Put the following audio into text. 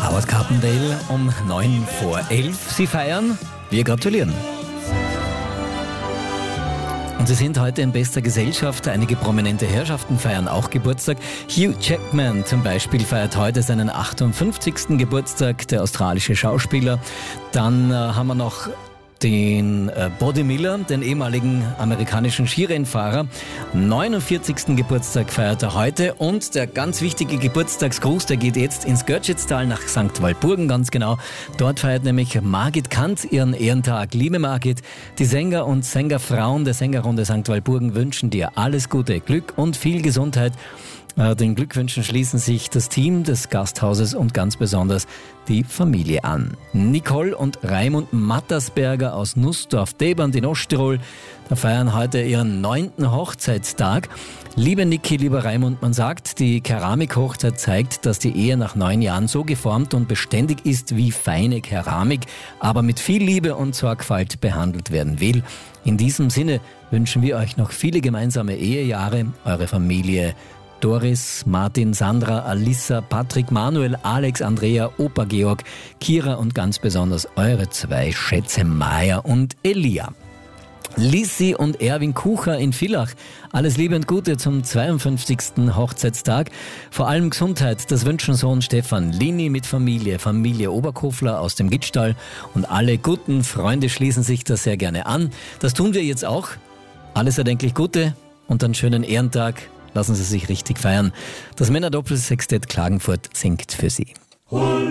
Howard Carpendale um 11:09. Sie feiern, wir gratulieren. Und sie sind heute in bester Gesellschaft. Einige prominente Herrschaften feiern auch Geburtstag. Hugh Jackman zum Beispiel feiert heute seinen 58. Geburtstag, der australische Schauspieler. Dann haben wir noch den Bode Miller, den ehemaligen amerikanischen Skirennfahrer. 49. Geburtstag feiert er heute. Und der ganz wichtige Geburtstagsgruß, der geht jetzt ins Görtschetstal nach St. Walpurgen, ganz genau. Dort feiert nämlich Margit Kant ihren Ehrentag. Liebe Margit, die Sänger und Sängerfrauen der Sängerrunde St. Walpurgen wünschen dir alles Gute, Glück und viel Gesundheit. Den Glückwünschen schließen sich das Team des Gasthauses und ganz besonders die Familie an. Nicole und Raimund Mattersberger aus Nussdorf-Deband in Osttirol, da feiern heute ihren 9. Hochzeitstag. Liebe Niki, lieber Raimund, man sagt, die Keramikhochzeit zeigt, dass die Ehe nach 9 Jahren so geformt und beständig ist wie feine Keramik, aber mit viel Liebe und Sorgfalt behandelt werden will. In diesem Sinne wünschen wir euch noch viele gemeinsame Ehejahre, eure Familie Doris, Martin, Sandra, Alissa, Patrick, Manuel, Alex, Andrea, Opa Georg, Kira und ganz besonders eure 2 Schätze Maya und Elia. Lissi und Erwin Kucher in Villach. Alles Liebe und Gute zum 52. Hochzeitstag. Vor allem Gesundheit, das wünschen Sohn Stefan, Lini mit Familie Oberkofler aus dem Gittstall und alle guten Freunde schließen sich das sehr gerne an. Das tun wir jetzt auch. Alles erdenklich Gute und einen schönen Ehrentag. Lassen Sie sich richtig feiern. Das Männerdoppel-Sextett Klagenfurt singt für Sie.